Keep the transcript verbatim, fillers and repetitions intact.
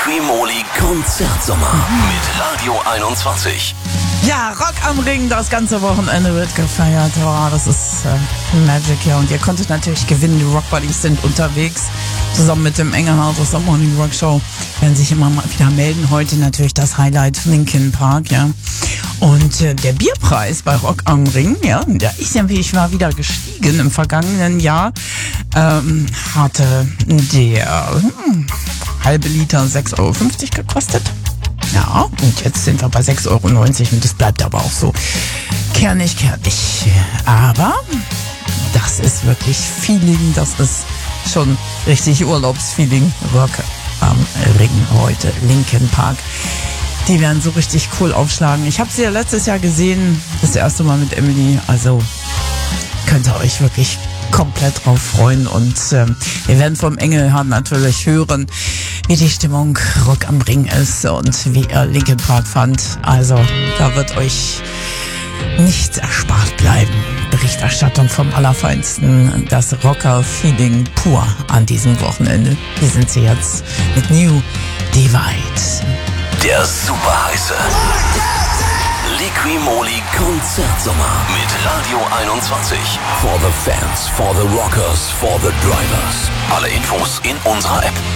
Liqui-Moly Konzertsommer mit Radio einundzwanzig. Ja, Rock am Ring, das ganze Wochenende wird gefeiert. Oh, das ist äh, Magic, ja. Und ihr konntet natürlich gewinnen. Die Rock Buddies sind unterwegs. Zusammen mit dem Engelhardt aus der Morning Rock Show werden sich immer mal wieder melden. Heute natürlich das Highlight Linkin Park, ja. Und äh, der Bierpreis bei Rock am Ring, ja, der ist ja wie war wieder gestiegen. Im vergangenen Jahr ähm, hatte der hm, halbe Liter sechs Euro fünfzig gekostet. Ja, und jetzt sind wir bei sechs Euro neunzig und das bleibt aber auch so kernig, kernig. Aber das ist wirklich Feeling, das ist schon richtig Urlaubsfeeling. Rock am Ring heute, Linkin Park. Die werden so richtig cool aufschlagen. Ich habe sie ja letztes Jahr gesehen, das erste Mal mit Emily, also könnt ihr euch wirklich komplett drauf freuen. Und ähm, wir werden vom Engelhardt natürlich hören, wie die Stimmung Rock am Ring ist und wie er Linkin Park fand. Also da wird euch nichts erspart bleiben. Berichterstattung vom Allerfeinsten, das Rocker-Feeling pur an diesem Wochenende. Hier sind sie jetzt mit New Divide. Der super heiße Liqui-Moly Konzertsommer mit Radio einundzwanzig. For the fans, for the rockers, for the drivers. Alle Infos in unserer App.